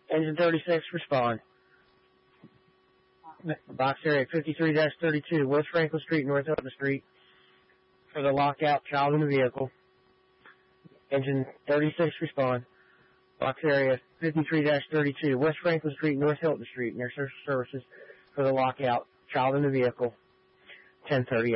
Engine 36, respond. Box area 53-32, West Franklin Street, North Hilton Street, for the lockout, child in the vehicle. Engine 36, respond. Box area 53-32, West Franklin Street, North Hilton Street, near Social Services, for the lockout, child in the vehicle. 10:30.